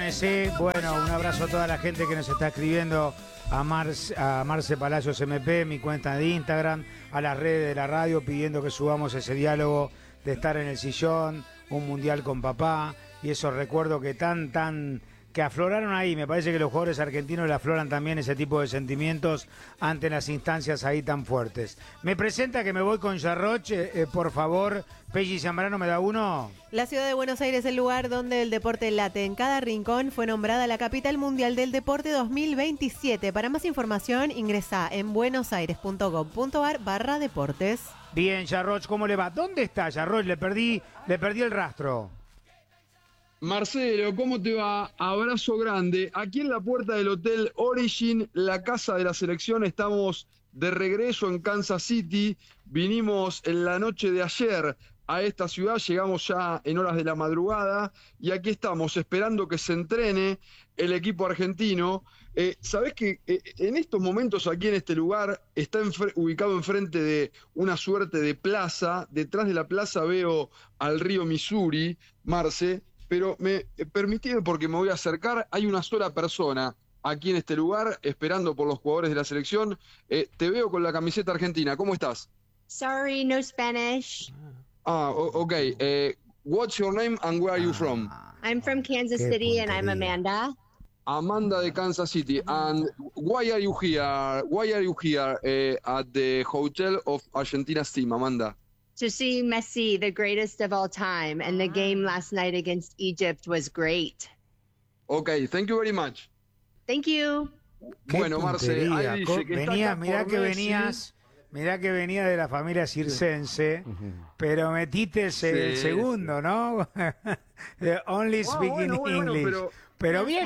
Messi. Bueno, un abrazo a toda la gente que nos está escribiendo, a Marce Palacios MP, mi cuenta de Instagram, a las redes de la radio, pidiendo que subamos ese diálogo de estar en el sillón, un mundial con papá, y esos recuerdos que afloraron ahí. Me parece que los jugadores argentinos le afloran también ese tipo de sentimientos ante las instancias ahí tan fuertes. Me presenta que me voy con Yarroch, por favor. Pelli Zambrano, ¿me da uno? La ciudad de Buenos Aires es el lugar donde el deporte late. En cada rincón fue nombrada la capital mundial del deporte 2027. Para más información, ingresa en buenosaires.gov.ar/deportes. Bien, Yarroch, ¿cómo le va? ¿Dónde está Yarroch? Le perdí el rastro. Marcelo, ¿cómo te va? Abrazo grande. Aquí en la puerta del Hotel Origin, la casa de la selección, estamos de regreso en Kansas City. Vinimos en la noche de ayer a esta ciudad, llegamos ya en horas de la madrugada y aquí estamos esperando que se entrene el equipo argentino. ¿Sabés que en estos momentos aquí en este lugar está ubicado enfrente de una suerte de plaza? Detrás de la plaza veo al río Missouri, Marce. Pero permitime, porque me voy a acercar, hay una sola persona aquí en este lugar esperando por los jugadores de la selección. Te veo con la camiseta argentina, ¿cómo estás? Sorry, no Spanish. Ok. What's your name and where are you from? I'm from Kansas City and I'm Amanda. Amanda de Kansas City. And why are you here? Why are you here at the hotel of Argentina's team, Amanda? To see Messi, the greatest of all time, and the game last night against Egypt was great. Okay, thank you very much. Thank you. Bueno, Marce, ahí dice que venías, está mirá que venía de la familia circense, pero metiste el segundo, ¿no? Only speaking English. Pero bien.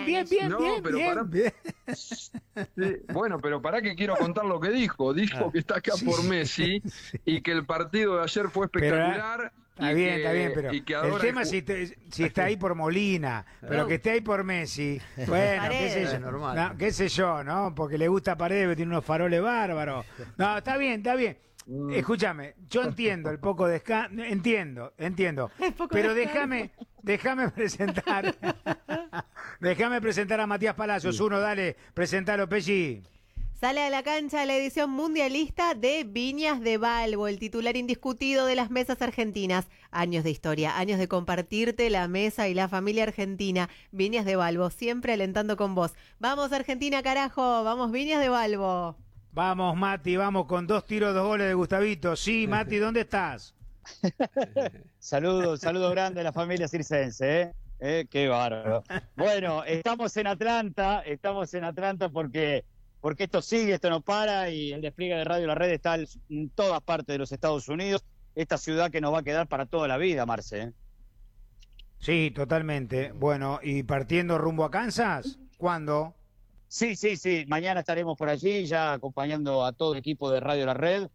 Sí, bueno, pero pará que quiero contar lo que dijo. Dijo que está acá por Messi y que el partido de ayer fue espectacular. Está bien, pero el tema es si está ahí por Molina, pero que esté ahí por Messi, bueno, qué sé yo, ¿no? Porque le gusta Paredes, tiene unos faroles bárbaros. No, está bien. Escúchame, yo entiendo el poco de entiendo, pero déjame presentar. Déjame presentar a Matías Palacios. Dale, presentalo, Pelli. Sale a la cancha la edición mundialista de Viñas de Valvo, el titular indiscutido de las mesas argentinas. Años de historia, años de compartirte la mesa y la familia argentina. Viñas de Valvo, siempre alentando con vos. Vamos Argentina, carajo, vamos Viñas de Valvo. Vamos, Mati, vamos con 2 tiros, 2 goles de Gustavito. Sí, Mati, ¿dónde estás? Saludos grandes a la familia circense, qué bárbaro. Bueno, estamos en Atlanta porque esto sigue, esto no para, y el despliegue de Radio La Red está en todas partes de los Estados Unidos, esta ciudad que nos va a quedar para toda la vida, Marce. Sí, totalmente. Bueno, ¿y partiendo rumbo a Kansas? ¿Cuándo? Sí, mañana estaremos por allí ya acompañando a todo el equipo de Radio La Red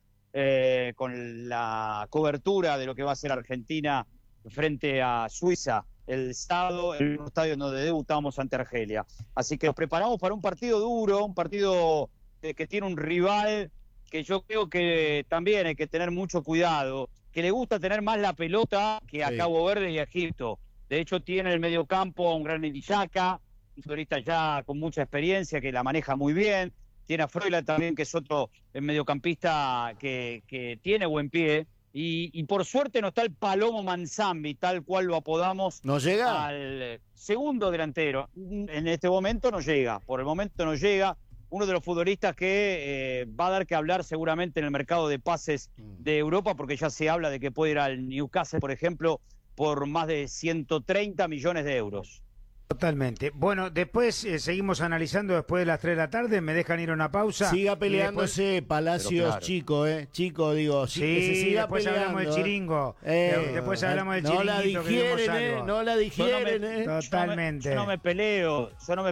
con la cobertura de lo que va a ser Argentina frente a Suiza el sábado, en el mismo estadio donde debutamos ante Argelia. Así que nos preparamos para un partido duro, un partido que tiene un rival que yo creo que también hay que tener mucho cuidado, que le gusta tener más la pelota que a Cabo Verde y a Egipto. De hecho, tiene en el mediocampo a un gran Indiyaca, un futbolista ya con mucha experiencia, que la maneja muy bien. Tiene a Freuler también, que es otro mediocampista que tiene buen pie. Y por suerte no está el Palomo Manzambi, tal cual lo apodamos. ¿No llega? Al segundo delantero. En este momento no llega, por el momento no llega. Uno de los futbolistas que va a dar que hablar seguramente en el mercado de pases de Europa, porque ya se habla de que puede ir al Newcastle, por ejemplo, por más de 130 millones de euros. Totalmente. Bueno, después seguimos analizando después de las 3 de la tarde. Me dejan ir a una pausa. Siga peleándose después... Palacios, claro. Chico, digo. Sí, que se siga después peleando, hablamos del chiringo. Después hablamos del chiringuito. No la digieren, Totalmente. Yo no me peleo.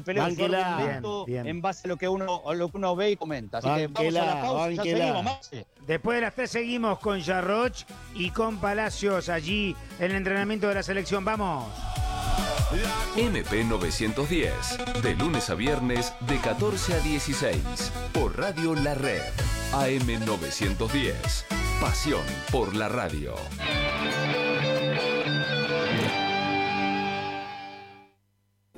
Bien. En base a lo que uno ve y comenta. Así que vamos a la pausa. Ya seguimos, Maxi. Después de las 3 seguimos con Yarroch y con Palacios allí en el entrenamiento de la selección. Vamos. MP 910, de lunes a viernes de 14 a 16, por Radio La Red, AM 910, pasión por la radio.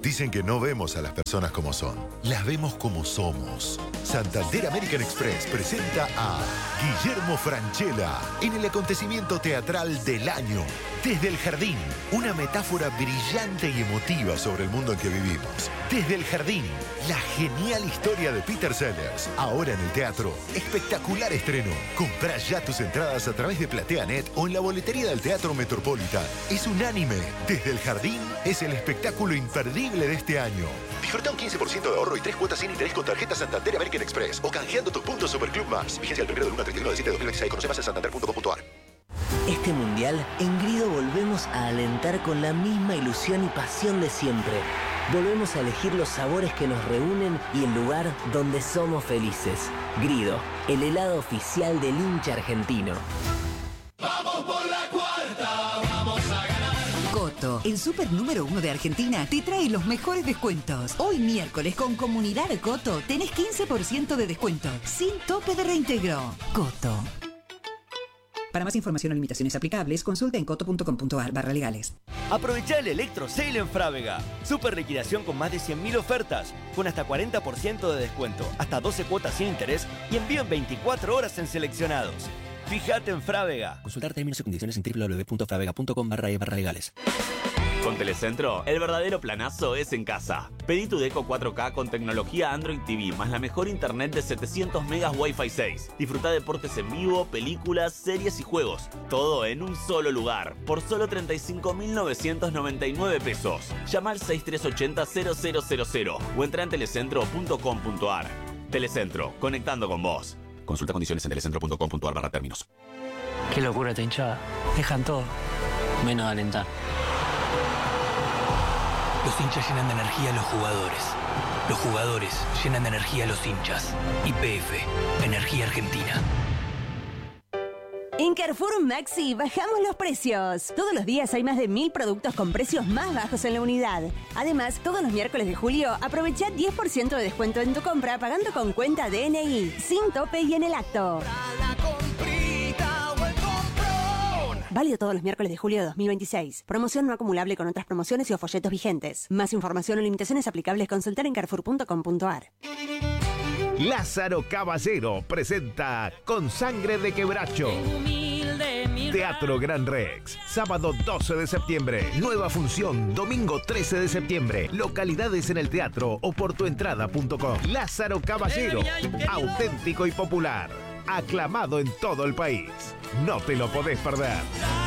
Dicen que no vemos a las personas como son, las vemos como somos. Santander American Express presenta a Guillermo Francella en el acontecimiento teatral del año. Desde el Jardín, una metáfora brillante y emotiva sobre el mundo en que vivimos. Desde el Jardín, la genial historia de Peter Sellers. Ahora en el teatro, espectacular estreno. Comprá ya tus entradas a través de PlateaNet o en la boletería del Teatro Metropolitan. Es unánime. Desde el Jardín es el espectáculo imperdible de este año. Disfruta un 15% de ahorro y 3 cuotas sin interés con tarjeta Santander American Express o canjeando tus puntos Superclub Más. Vigencia del 1 del 1 al 31 de diciembre de 2026. Conoce más en santander.com.ar. Este mundial, en Grido volvemos a alentar con la misma ilusión y pasión de siempre. Volvemos a elegir los sabores que nos reúnen y el lugar donde somos felices. Grido, el helado oficial del hincha argentino. ¡Vamos por la cuarta! ¡Vamos a ganar! Coto, el súper número 1 de Argentina, te trae los mejores descuentos. Hoy miércoles con Comunidad Coto tenés 15% de descuento, sin tope de reintegro. Coto. Para más información o limitaciones aplicables, consulta en coto.com.ar/legales. Aprovecha el Electro Sale en Frávega. Super liquidación con más de 100.000 ofertas, con hasta 40% de descuento, hasta 12 cuotas sin interés y envío en 24 horas en seleccionados. Fíjate en Frávega. Consultar términos y condiciones en www.fravega.com/legales. Con Telecentro, el verdadero planazo es en casa. Pedí tu Deco 4K con tecnología Android TV, más la mejor internet de 700 megas Wi-Fi 6. Disfruta deportes en vivo, películas, series y juegos. Todo en un solo lugar, por solo 35.999 pesos. Llama al 6380-0000 o entra en telecentro.com.ar. Telecentro, conectando con vos. Consulta condiciones en telecentro.com.ar/términos. Qué locura esta hinchada. Dejan todo, menos alentar. Los hinchas llenan de energía a los jugadores. Los jugadores llenan de energía a los hinchas. YPF, Energía Argentina. En Carrefour Maxi bajamos los precios. Todos los días hay más de 1000 productos con precios más bajos en la unidad. Además, todos los miércoles de julio aprovecha 10% de descuento en tu compra pagando con cuenta DNI, sin tope y en el acto. Válido todos los miércoles de julio de 2026. Promoción no acumulable con otras promociones y o folletos vigentes. Más información o limitaciones aplicables consultar en carrefour.com.ar. Lázaro Caballero presenta Con Sangre de Quebracho. Teatro Gran Rex, sábado 12 de septiembre, nueva función, domingo 13 de septiembre, localidades en el teatro o por tuentrada.com. Lázaro Caballero, auténtico y popular, aclamado en todo el país. No te lo podés perder.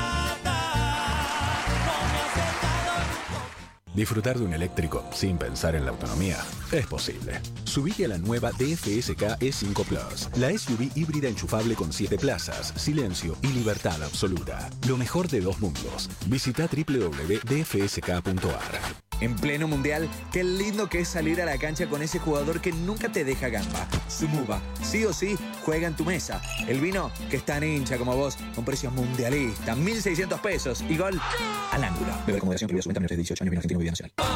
Disfrutar de un eléctrico sin pensar en la autonomía es posible. Subite a la nueva DFSK E5 Plus, la SUV híbrida enchufable con 7 plazas, silencio y libertad absoluta. Lo mejor de dos mundos. Visita www.dfsk.ar. En pleno mundial, qué lindo que es salir a la cancha con ese jugador que nunca te deja gamba. Sumuba, sí o sí, juega en tu mesa. El vino que es tan hincha como vos, con precios mundialistas, 1.600 pesos y gol al ángulo. Beber con moderación, prohibida su venta a menores de 18 años, bien argentino, bebida nacional.